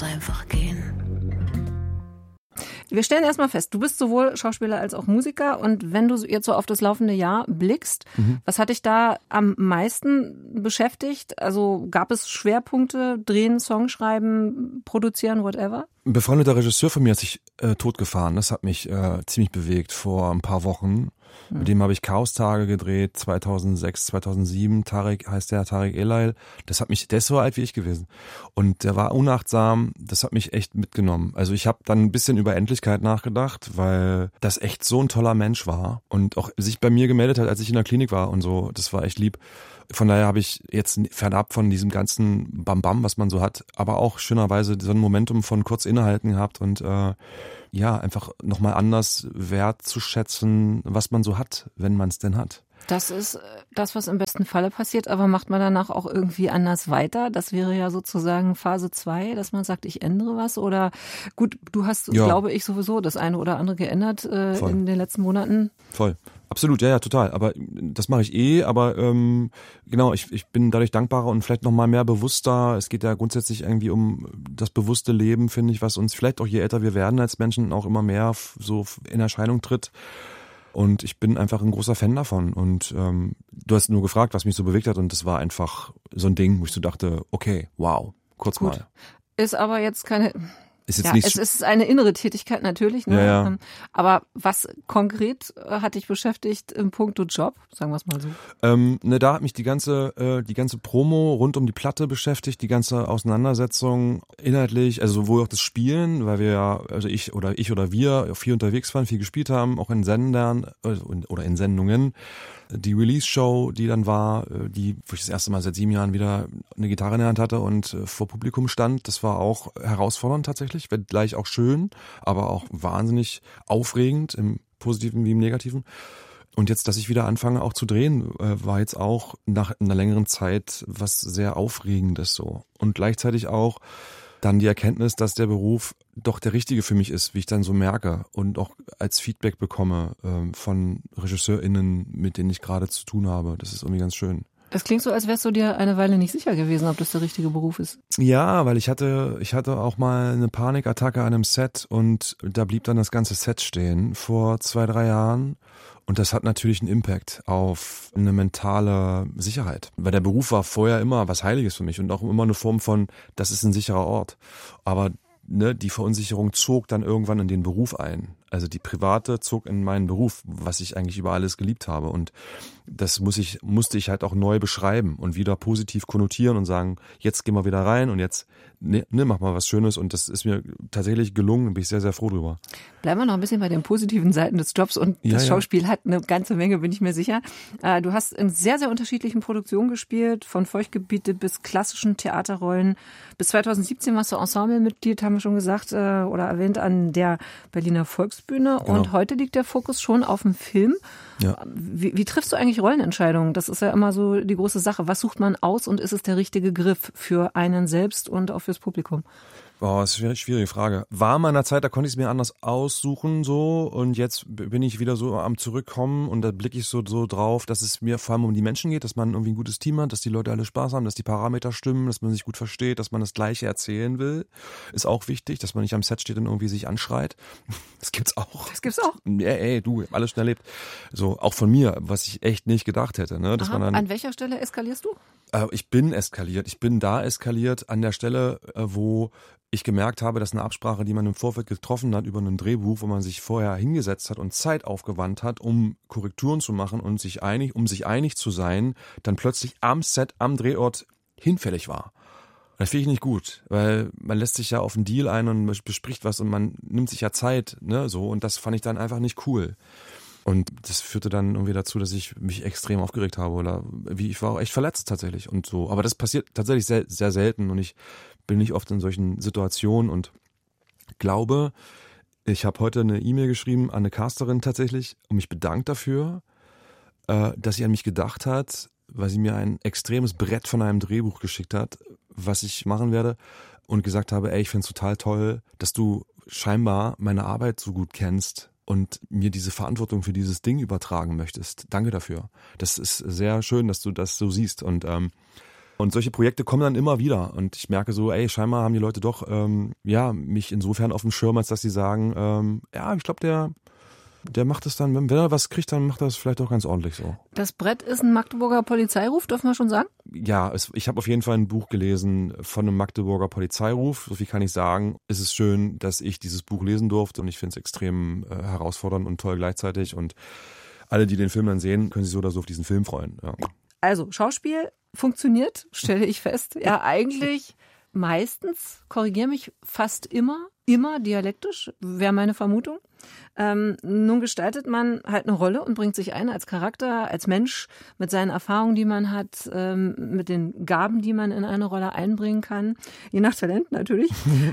einfach gehen. Wir stellen erstmal fest, du bist sowohl Schauspieler als auch Musiker und wenn du jetzt so auf das laufende Jahr blickst, was hat dich da am meisten beschäftigt? Also gab es Schwerpunkte, drehen, Songschreiben, produzieren, whatever? Ein befreundeter Regisseur von mir hat sich totgefahren. Das hat mich ziemlich bewegt vor ein paar Wochen. Mit dem habe ich Chaos-Tage gedreht, 2006, 2007. Tarek Elail. Der ist so alt wie ich gewesen. Und der war unachtsam. Das hat mich echt mitgenommen. Also ich habe dann ein bisschen über Endlichkeit nachgedacht, weil das echt so ein toller Mensch war. Und auch sich bei mir gemeldet hat, als ich in der Klinik war und so. Das war echt lieb. Von daher habe ich jetzt fernab von diesem ganzen Bam-Bam, was man so hat, aber auch schönerweise so ein Momentum von kurz innehalten gehabt und einfach nochmal anders wertzuschätzen, was man so hat, wenn man es denn hat. Das ist das, was im besten Falle passiert, aber macht man danach auch irgendwie anders weiter? Das wäre ja sozusagen Phase 2, dass man sagt, ich ändere was oder gut, du hast, glaube ich, sowieso das eine oder andere geändert in den letzten Monaten. Voll. Absolut, ja, total. Aber das mache ich aber genau, ich bin dadurch dankbarer und vielleicht noch mal mehr bewusster. Es geht ja grundsätzlich irgendwie um das bewusste Leben, finde ich, was uns vielleicht auch je älter wir werden als Menschen auch immer mehr so in Erscheinung tritt. Und ich bin einfach ein großer Fan davon. Und du hast nur gefragt, was mich so bewegt hat und das war einfach so ein Ding, wo ich so dachte, okay, wow, kurz Gut. mal. Ist aber jetzt keine... Ist jetzt nicht es ist eine innere Tätigkeit natürlich, ne? Ja. Aber was konkret hat dich beschäftigt im puncto Job, sagen wir es mal so? Da hat mich die ganze Promo rund um die Platte beschäftigt, die ganze Auseinandersetzung inhaltlich, also sowohl auch das Spielen, weil wir ja, also ich oder wir viel unterwegs waren, viel gespielt haben, auch in Sendern oder in Sendungen. Die Release-Show, die dann war, wo ich das erste Mal seit 7 Jahren wieder eine Gitarre in der Hand hatte und vor Publikum stand, das war auch herausfordernd tatsächlich, gleich auch schön, aber auch wahnsinnig aufregend, im Positiven wie im Negativen. Und jetzt, dass ich wieder anfange auch zu drehen, war jetzt auch nach einer längeren Zeit was sehr Aufregendes so. Und gleichzeitig auch dann die Erkenntnis, dass der Beruf doch der richtige für mich ist, wie ich dann so merke und auch als Feedback bekomme von RegisseurInnen, mit denen ich gerade zu tun habe. Das ist irgendwie ganz schön. Es klingt so, als wärst du dir eine Weile nicht sicher gewesen, ob das der richtige Beruf ist. Ja, weil ich hatte auch mal eine Panikattacke an einem Set und da blieb dann das ganze Set stehen vor 2-3 Jahren. Und das hat natürlich einen Impact auf eine mentale Sicherheit. Weil der Beruf war vorher immer was Heiliges für mich und auch immer eine Form von, das ist ein sicherer Ort. Aber die Verunsicherung zog dann irgendwann in den Beruf ein. Also die private zog in meinen Beruf, was ich eigentlich über alles geliebt habe. Und das musste ich halt auch neu beschreiben und wieder positiv konnotieren und sagen, jetzt gehen wir wieder rein und jetzt mach mal was Schönes. Und das ist mir tatsächlich gelungen und bin ich sehr, sehr froh drüber. Bleiben wir noch ein bisschen bei den positiven Seiten des Jobs und das Schauspiel hat eine ganze Menge, bin ich mir sicher. Du hast in sehr, sehr unterschiedlichen Produktionen gespielt, von Feuchtgebiete bis klassischen Theaterrollen. Bis 2017 warst du Ensemblemitglied, haben wir schon gesagt oder erwähnt, an der Berliner Volksbühne. Genau. Und heute liegt der Fokus schon auf dem Film. Ja. Wie triffst du eigentlich Rollenentscheidungen? Das ist ja immer so die große Sache. Was sucht man aus und ist es der richtige Griff für einen selbst und auch fürs Publikum? Boah, das ist eine schwierige Frage. War mal in einer Zeit, da konnte ich es mir anders aussuchen so und jetzt bin ich wieder so am Zurückkommen und da blicke ich so drauf, dass es mir vor allem um die Menschen geht, dass man irgendwie ein gutes Team hat, dass die Leute alle Spaß haben, dass die Parameter stimmen, dass man sich gut versteht, dass man das Gleiche erzählen will. Ist auch wichtig, dass man nicht am Set steht und irgendwie sich anschreit. Das gibt's auch. Das gibt's auch? Ey, du, alles schon erlebt. So, auch von mir, was ich echt nicht gedacht hätte. Ne? Dass man dann, an welcher Stelle eskalierst du? Ich bin eskaliert. Ich bin da eskaliert an der Stelle, wo ich gemerkt habe, dass eine Absprache, die man im Vorfeld getroffen hat über ein Drehbuch, wo man sich vorher hingesetzt hat und Zeit aufgewandt hat, um Korrekturen zu machen und um sich einig zu sein, dann plötzlich am Set, am Drehort hinfällig war. Das finde ich nicht gut, weil man lässt sich ja auf einen Deal ein und bespricht was und man nimmt sich ja Zeit, ne, so, und das fand ich dann einfach nicht cool. Und das führte dann irgendwie dazu, dass ich mich extrem aufgeregt habe ich war auch echt verletzt tatsächlich und so. Aber das passiert tatsächlich sehr, sehr selten und ich bin nicht oft in solchen Situationen und glaube, ich habe heute eine E-Mail geschrieben an eine Casterin tatsächlich und mich bedankt dafür, dass sie an mich gedacht hat, weil sie mir ein extremes Brett von einem Drehbuch geschickt hat, was ich machen werde und gesagt habe, ey, ich find's total toll, dass du scheinbar meine Arbeit so gut kennst und mir diese Verantwortung für dieses Ding übertragen möchtest. Danke dafür. Das ist sehr schön, dass du das so siehst und Und solche Projekte kommen dann immer wieder. Und ich merke so, ey, scheinbar haben die Leute doch mich insofern auf dem Schirm, als dass sie sagen, ich glaube, der macht es dann, wenn er was kriegt, dann macht er es vielleicht auch ganz ordentlich so. Das Brett ist ein Magdeburger Polizeiruf, dürfen wir schon sagen? Ja, ich habe auf jeden Fall ein Buch gelesen von einem Magdeburger Polizeiruf. So viel kann ich sagen. Es ist schön, dass ich dieses Buch lesen durfte und ich finde es extrem herausfordernd und toll gleichzeitig. Und alle, die den Film dann sehen, können sich so oder so auf diesen Film freuen. Ja. Also, Schauspiel funktioniert, stelle ich fest. Ja, eigentlich meistens, korrigiere mich, fast immer dialektisch, wäre meine Vermutung. Nun gestaltet man halt eine Rolle und bringt sich ein als Charakter, als Mensch, mit seinen Erfahrungen, die man hat, mit den Gaben, die man in eine Rolle einbringen kann, je nach Talent natürlich.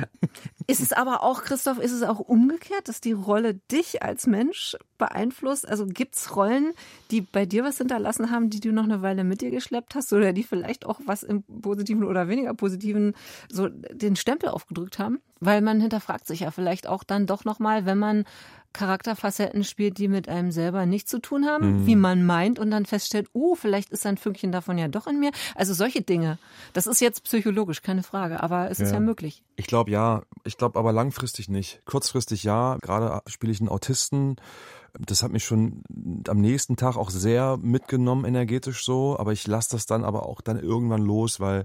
Ist es aber auch, Christoph, ist es auch umgekehrt, dass die Rolle dich als Mensch beeinflusst? Also gibt's Rollen, die bei dir was hinterlassen haben, die du noch eine Weile mit dir geschleppt hast oder die vielleicht auch was im Positiven oder weniger Positiven so den Stempel aufgedrückt haben? Weil man hinterfragt sich ja vielleicht auch dann doch nochmal, wenn man Charakterfacetten spielt, die mit einem selber nichts zu tun haben, wie man meint und dann feststellt, vielleicht ist ein Fünkchen davon ja doch in mir. Also solche Dinge. Das ist jetzt psychologisch, keine Frage, aber es ist ja möglich. Ich glaube ja, aber langfristig nicht. Kurzfristig ja, gerade spiele ich einen Autisten. Das hat mich schon am nächsten Tag auch sehr mitgenommen, energetisch so, aber ich lasse das dann aber auch dann irgendwann los, weil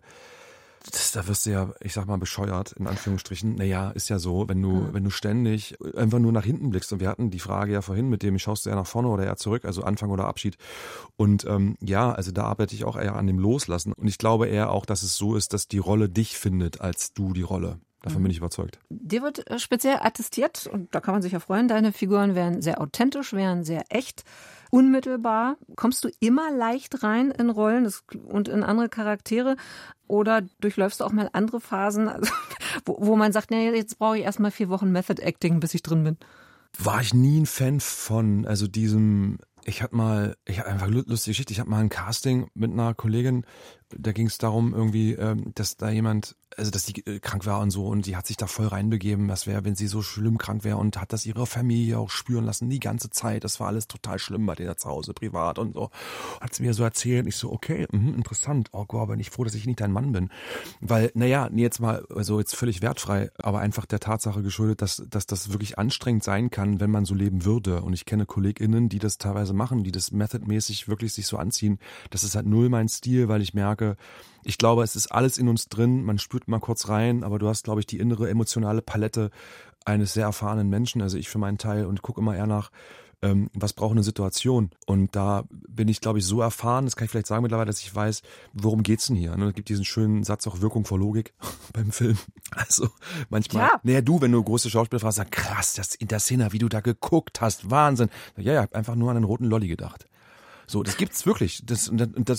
da wirst du ja, ich sag mal, bescheuert, in Anführungsstrichen. Naja, ist ja so, wenn du ständig einfach nur nach hinten blickst. Und wir hatten die Frage ja vorhin mit dem, schaust du eher nach vorne oder eher zurück, also Anfang oder Abschied. Und also da arbeite ich auch eher an dem Loslassen. Und ich glaube eher auch, dass es so ist, dass die Rolle dich findet, als du die Rolle. Davon bin ich überzeugt. Dir wird speziell attestiert, und da kann man sich ja freuen, deine Figuren wären sehr authentisch, wären sehr echt, unmittelbar. Kommst du immer leicht rein in Rollen und in andere Charaktere oder durchläufst du auch mal andere Phasen, also, wo man sagt, nee, jetzt brauche ich erstmal 4 Wochen Method Acting, bis ich drin bin? War ich nie ein Fan von, also diesem... Ich hatte einfach lustige Geschichte, ich hatte mal ein Casting mit einer Kollegin, da ging es darum irgendwie, dass da jemand, also dass die krank war und so und die hat sich da voll reinbegeben, was wäre, wenn sie so schlimm krank wäre und hat das ihre Familie auch spüren lassen, die ganze Zeit, das war alles total schlimm bei denen zu Hause, privat und so. Hat sie mir so erzählt, ich so, okay, interessant, oh Gott, bin ich froh, dass ich nicht dein Mann bin. Weil, jetzt mal, also jetzt völlig wertfrei, aber einfach der Tatsache geschuldet, dass das wirklich anstrengend sein kann, wenn man so leben würde. Und ich kenne KollegInnen, die das teilweise machen, die das methodmäßig wirklich sich so anziehen. Das ist halt null mein Stil, weil ich merke, ich glaube, es ist alles in uns drin, man spürt mal kurz rein, aber du hast, glaube ich, die innere emotionale Palette eines sehr erfahrenen Menschen, also ich für meinen Teil, und gucke immer eher nach, was braucht eine Situation? Und da bin ich, glaube ich, so erfahren, das kann ich vielleicht sagen mittlerweile, dass ich weiß, worum geht's denn hier? Es gibt diesen schönen Satz auch, Wirkung vor Logik beim Film. Also manchmal, wenn du große Schauspieler fragst, sag, krass, das in der Szene, wie du da geguckt hast, Wahnsinn. Ja, ich habe einfach nur an den roten Lolli gedacht. So, das gibt's wirklich. Das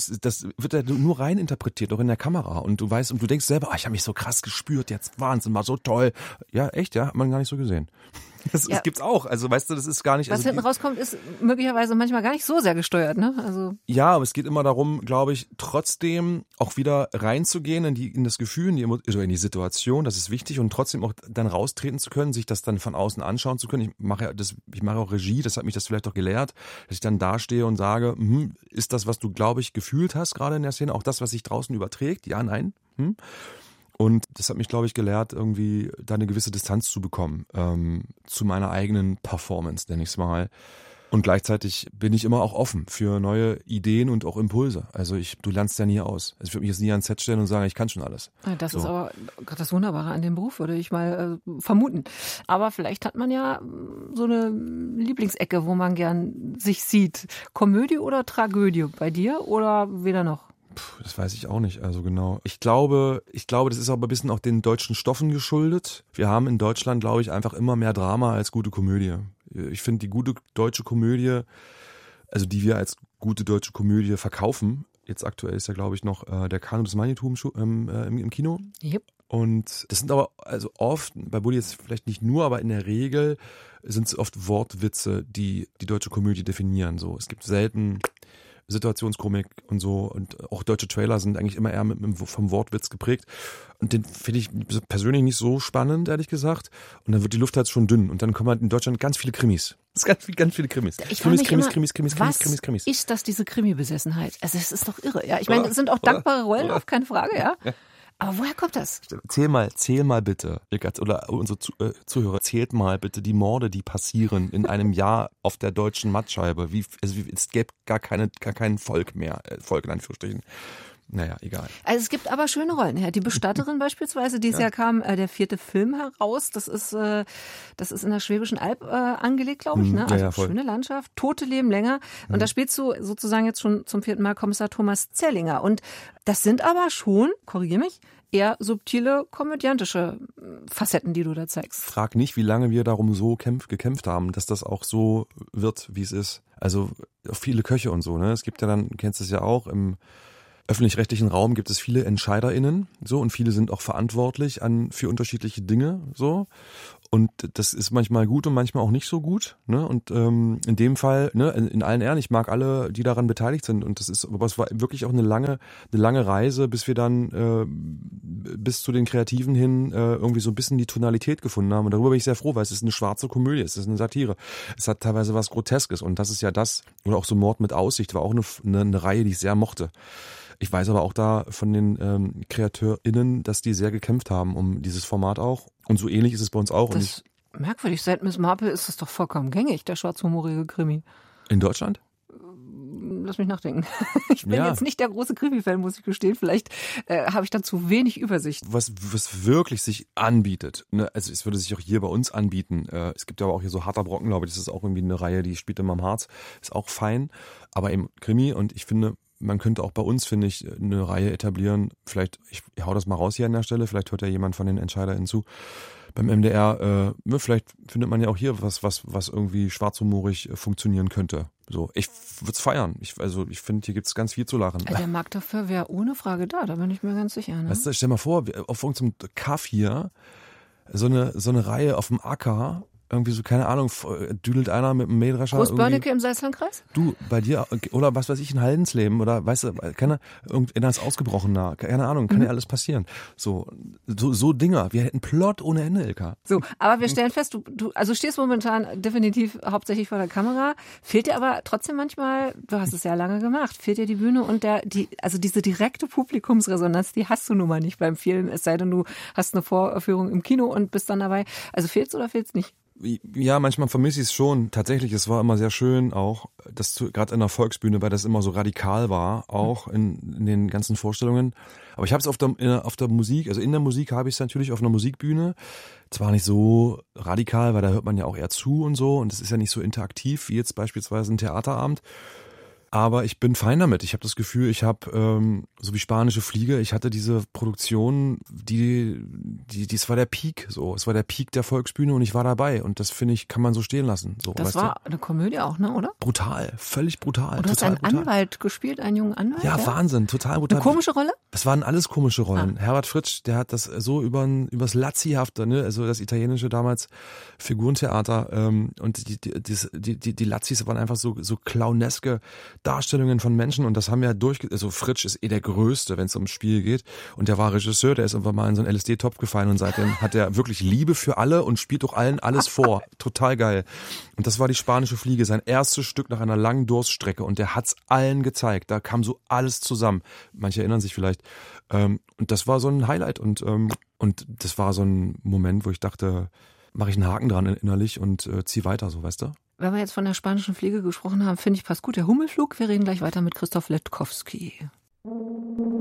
wird ja nur rein interpretiert, auch in der Kamera. Und du weißt, und du denkst selber, ich habe mich so krass gespürt, jetzt Wahnsinn, war so toll. Ja, echt, ja, hat man gar nicht so gesehen. Das gibt's auch. Also, weißt du, das ist gar nicht. Was hinten rauskommt, ist möglicherweise manchmal gar nicht so sehr gesteuert, ne? Also. Ja, aber es geht immer darum, glaube ich, trotzdem auch wieder reinzugehen in das Gefühl, in die Situation, das ist wichtig, und trotzdem auch dann raustreten zu können, sich das dann von außen anschauen zu können. Ich mache auch Regie, das hat mich das vielleicht auch gelehrt, dass ich dann dastehe und sage, ist das, was du, glaube ich, gefühlt hast, gerade in der Szene, auch das, was sich draußen überträgt? Ja, nein. Und das hat mich, glaube ich, gelehrt, irgendwie da eine gewisse Distanz zu bekommen zu meiner eigenen Performance, nenne ich es mal. Und gleichzeitig bin ich immer auch offen für neue Ideen und auch Impulse. Also du lernst ja nie aus. Also ich würde mich jetzt nie ans Set stellen und sagen, ich kann schon alles. Das ist aber das Wunderbare an dem Beruf, würde ich mal vermuten. Aber vielleicht hat man ja so eine Lieblingsecke, wo man gern sich sieht. Komödie oder Tragödie bei dir oder weder noch? Das weiß ich auch nicht, also genau. Ich glaube, das ist aber ein bisschen auch den deutschen Stoffen geschuldet. Wir haben in Deutschland, glaube ich, einfach immer mehr Drama als gute Komödie. Ich finde, die gute deutsche Komödie, also die wir als gute deutsche Komödie verkaufen, jetzt aktuell ist ja, glaube ich, noch der Kanon des Manietums im Kino. Yep. Und das sind aber also oft, bei Bully jetzt vielleicht nicht nur, aber in der Regel sind es oft Wortwitze, die die deutsche Komödie definieren. So, es gibt selten Situationskomik und so. Und auch deutsche Trailer sind eigentlich immer eher vom Wortwitz geprägt. Und den finde ich persönlich nicht so spannend, ehrlich gesagt. Und dann wird die Luft halt schon dünn. Und dann kommen halt in Deutschland ganz viele Krimis. Es ist ganz viele Krimis. Krimis. Ist das diese Krimi-Besessenheit? Also es ist doch irre. Ja, ich meine, es sind auch dankbare Rollen, auf keine Frage, ja. Aber woher kommt das? Zähl mal bitte, oder unsere Zuhörer, zählt mal bitte die Morde, die passieren in einem Jahr auf der deutschen Mattscheibe. Es gäbe gar kein Volk mehr, Volk in Anführungsstrichen. Naja, egal. Also es gibt aber schöne Rollen. Ja, die Bestatterin beispielsweise, dieses Jahr kam der 4. Film heraus. Das ist in der Schwäbischen Alb angelegt, glaube ich. Ne? Also schöne Landschaft, Tote leben länger. Und da spielst du sozusagen jetzt schon zum 4. Mal Kommissar Thomas Zellinger. Und das sind aber schon, korrigiere mich, eher subtile, komödiantische Facetten, die du da zeigst. Frag nicht, wie lange wir darum so gekämpft haben, dass das auch so wird, wie es ist. Also viele Köche und so. Ne? Es gibt ja dann, du kennst es ja auch, im öffentlich-rechtlichen Raum gibt es viele EntscheiderInnen, so, und viele sind auch verantwortlich für unterschiedliche Dinge, so. Und das ist manchmal gut und manchmal auch nicht so gut, ne? Und in dem Fall, ne, in allen Ehren, ich mag alle, die daran beteiligt sind. Und aber es war wirklich auch eine lange Reise, bis wir dann bis zu den Kreativen hin irgendwie so ein bisschen die Tonalität gefunden haben. Und darüber bin ich sehr froh, weil es ist eine schwarze Komödie, es ist eine Satire. Es hat teilweise was Groteskes. Und das ist ja das, oder auch so Mord mit Aussicht, war auch eine Reihe, die ich sehr mochte. Ich weiß aber auch da von den KreateurInnen, dass die sehr gekämpft haben um dieses Format auch. Und so ähnlich ist es bei uns auch. Das ist merkwürdig. Seit Miss Marple ist es doch vollkommen gängig, der schwarzhumorige Krimi. In Deutschland? Lass mich nachdenken. Ich bin jetzt nicht der große Krimi-Fan, muss ich gestehen. Vielleicht habe ich da zu wenig Übersicht. Was wirklich sich anbietet, ne? Also es würde sich auch hier bei uns anbieten. Es gibt ja aber auch hier so Harter Brocken, glaube ich. Das ist auch irgendwie eine Reihe, die spielt immer am Harz. Ist auch fein, aber eben Krimi. Und ich finde, man könnte auch bei uns, finde ich, eine Reihe etablieren. Vielleicht, ich hau das mal raus hier an der Stelle, vielleicht hört ja jemand von den EntscheiderInnen zu. Beim MDR, vielleicht findet man ja auch hier was irgendwie schwarzhumorig funktionieren könnte. So, ich würde es feiern. Ich finde, hier gibt es ganz viel zu lachen. Der Markt dafür wäre ohne Frage da bin ich mir ganz sicher. Ne? Weißt du, stell mal vor, auf irgendeinem Kaff hier, so eine Reihe auf dem Acker, irgendwie so, keine Ahnung, düdelt einer mit einem Mähdrescher. Großbörnecke im Salzlandkreis? Du, bei dir, oder was weiß ich, in Haldensleben, oder weißt du, irgendeiner ist ausgebrochen da, keine Ahnung, kann ja alles passieren. So Dinger, wir hätten Plot ohne Ende, Ilka. So, aber wir stellen fest, du stehst momentan definitiv hauptsächlich vor der Kamera, fehlt dir aber trotzdem manchmal, du hast es ja lange gemacht, fehlt dir die Bühne und also diese direkte Publikumsresonanz, die hast du nun mal nicht beim Film, es sei denn, du hast eine Vorführung im Kino und bist dann dabei. Also fehlt's oder fehlt's nicht? Ja, manchmal vermisse ich es schon. Tatsächlich, es war immer sehr schön auch, dass gerade in der Volksbühne, weil das immer so radikal war, auch in den ganzen Vorstellungen. Aber ich habe es auf der Musik, also in der Musik habe ich es natürlich auf einer Musikbühne. Zwar nicht so radikal, weil da hört man ja auch eher zu und so. Und es ist ja nicht so interaktiv wie jetzt beispielsweise ein Theaterabend. Aber ich bin fein damit. Ich habe das Gefühl, ich habe so wie Spanische Fliege, ich hatte diese Produktion, es war der Peak, so. Es war der Peak der Volksbühne und ich war dabei. Und das, finde ich, kann man so stehen lassen. So, das war eine Komödie auch, ne, oder? Brutal, völlig brutal. Und du hast einen Anwalt gespielt, einen jungen Anwalt? Ja, Wahnsinn, total brutal. Eine komische Rolle? Das waren alles komische Rollen. Herbert Fritsch, der hat das so übers Lazzihafte, ne, also das italienische damals Figurentheater, und die Lazzis waren einfach so clowneske Darstellungen von Menschen, und das haben wir also Fritsch ist der Größte, wenn es ums Spiel geht, und der war Regisseur, der ist irgendwann mal in so einen LSD-Topf gefallen und seitdem hat er wirklich Liebe für alle und spielt doch allen alles vor. Total geil. Und das war die Spanische Fliege, sein erstes Stück nach einer langen Durststrecke, und der hat's allen gezeigt. Da kam so alles zusammen. Manche erinnern sich vielleicht. Und das war so ein Highlight, und das war so ein Moment, wo ich dachte, mache ich einen Haken dran innerlich und zieh weiter, so, weißt du? Wenn wir jetzt von der Spanischen Fliege gesprochen haben, finde ich, passt gut. Der Hummelflug, wir reden gleich weiter mit Christoph Letkowski.